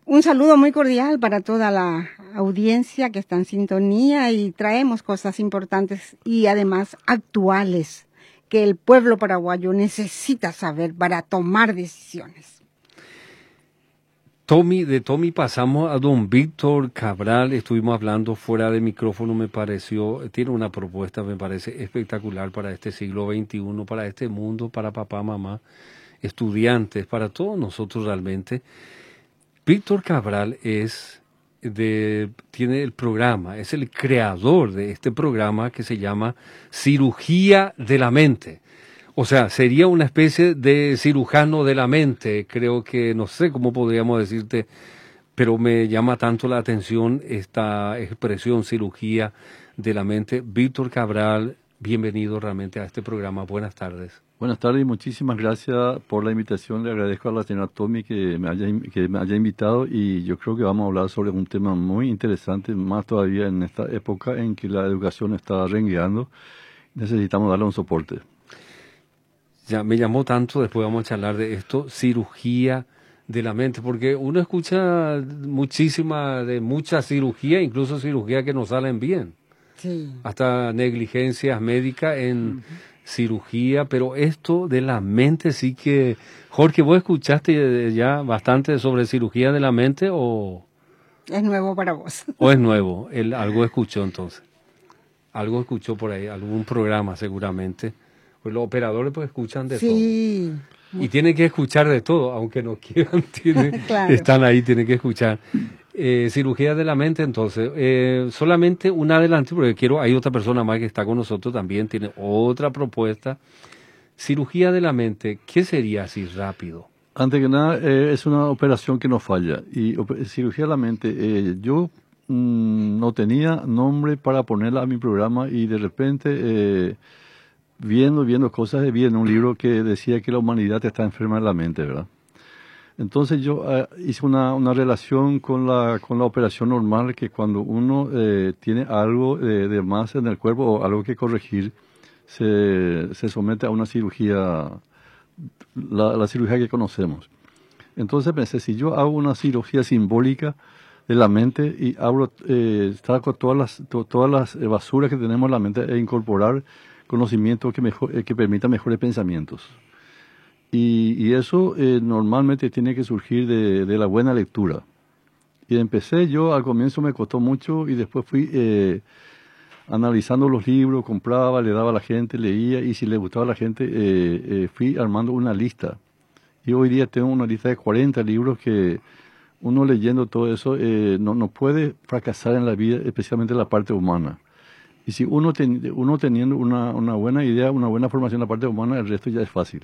Un saludo muy cordial para toda la audiencia que está en sintonía y traemos cosas importantes y además actuales que el pueblo paraguayo necesita saber para tomar decisiones. De Tommy pasamos a don Víctor Cabral, estuvimos hablando fuera de micrófono, me pareció, tiene una propuesta, me parece espectacular para este siglo XXI, para este mundo, para papá, mamá, estudiantes, para todos nosotros realmente. Víctor Cabral tiene el programa, es el creador de este programa que se llama Cirugía de la Mente. O sea, sería una especie de cirujano de la mente, creo que, no sé cómo podríamos decirte, pero me llama tanto la atención esta expresión, cirugía de la mente. Víctor Cabral, bienvenido realmente a este programa, buenas tardes. Buenas tardes y muchísimas gracias por la invitación. Le agradezco a la señora Tommy que me haya invitado y yo creo que vamos a hablar sobre un tema muy interesante, más todavía en esta época en que la educación está rengueando. Necesitamos darle un soporte. Ya me llamó tanto, después vamos a charlar de esto, cirugía de la mente, porque uno escucha mucha cirugía, incluso cirugía que no salen bien. Sí. Hasta negligencias médicas en cirugía, pero esto de la mente sí que... Jorge, ¿vos escuchaste ya bastante sobre cirugía de la mente o...? Es nuevo para vos. ¿O es nuevo? Algo escuchó entonces. Algo escuchó por ahí, algún programa seguramente. Pues los operadores pues escuchan de todo. Y tienen que escuchar de todo, aunque no quieran, claro. Están ahí, tienen que escuchar. Cirugía de la mente, entonces, solamente un adelante, porque hay otra persona más que está con nosotros también, tiene otra propuesta. Cirugía de la mente, ¿qué sería así rápido? Antes que nada, es una operación que no falla. Y cirugía de la mente, yo no tenía nombre para ponerla a mi programa y de repente... viendo cosas, vi en un libro que decía que la humanidad está enferma de la mente, ¿verdad? Entonces yo hice una relación con la operación normal, que cuando uno tiene algo de más en el cuerpo o algo que corregir, se somete a una cirugía, la cirugía que conocemos. Entonces pensé, si yo hago una cirugía simbólica de la mente y saco todas las basuras que tenemos en la mente e incorporar conocimiento que permita mejores pensamientos. Y eso normalmente tiene que surgir de la buena lectura. Y empecé yo, al comienzo me costó mucho y después fui analizando los libros, compraba, le daba a la gente, leía y si le gustaba a la gente fui armando una lista. Y hoy día tengo una lista de 40 libros que uno leyendo todo eso no puede fracasar en la vida, especialmente en la parte humana. Y si uno teniendo una buena idea, una buena formación en la parte humana, el resto ya es fácil.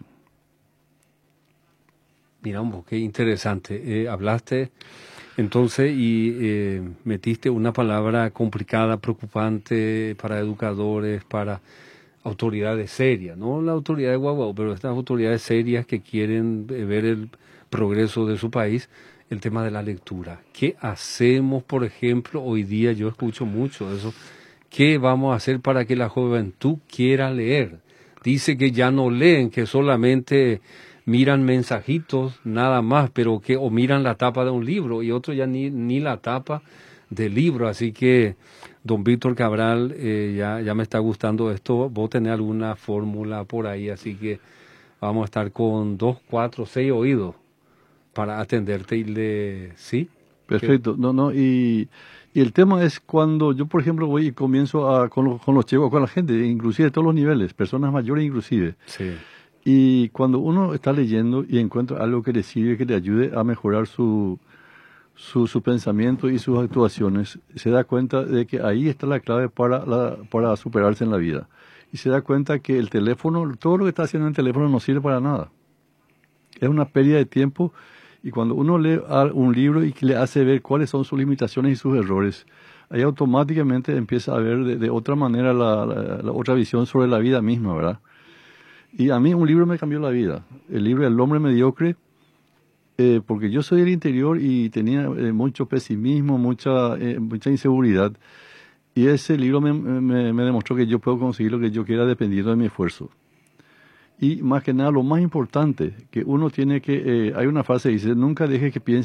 Mira, qué interesante. Hablaste entonces y metiste una palabra complicada, preocupante para educadores, para autoridades serias, no la autoridad de Guaguao, pero estas autoridades serias que quieren ver el progreso de su país, el tema de la lectura. ¿Qué hacemos, por ejemplo, hoy día? Yo escucho mucho eso. ¿Qué vamos a hacer para que la juventud quiera leer? Dice que ya no leen, que solamente miran mensajitos, nada más, pero o miran la tapa de un libro y otros ya ni la tapa del libro. Así que, don Víctor Cabral, ya me está gustando esto. Vos tenés alguna fórmula por ahí, así que vamos a estar con 2, 4, 6 oídos para atenderte y ¿sí? Perfecto, y el tema es cuando yo, por ejemplo, voy y comienzo con los chicos, con la gente, inclusive de todos los niveles, personas mayores inclusive. Sí. Y cuando uno está leyendo y encuentra algo que le sirve, que le ayude a mejorar su pensamiento y sus actuaciones, se da cuenta de que ahí está la clave para superarse en la vida. Y se da cuenta que el teléfono, todo lo que está haciendo en el teléfono no sirve para nada. Es una pérdida de tiempo. Y cuando uno lee un libro y que le hace ver cuáles son sus limitaciones y sus errores, ahí automáticamente empieza a ver de otra manera la otra visión sobre la vida misma, ¿verdad? Y a mí un libro me cambió la vida. El libro El hombre mediocre, porque yo soy del interior y tenía mucho pesimismo, mucha inseguridad. Y ese libro me demostró que yo puedo conseguir lo que yo quiera dependiendo de mi esfuerzo. Y más que nada, lo más importante, que uno tiene que, hay una frase que dice, nunca deje que piense